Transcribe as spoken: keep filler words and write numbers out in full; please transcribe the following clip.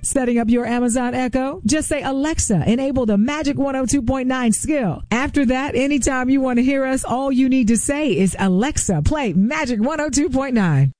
Setting up your Amazon Echo? Just say, Alexa, enable the Magic one oh two point nine skill. After that, anytime you want to hear us, all you need to say is, Alexa, play Magic one oh two point nine.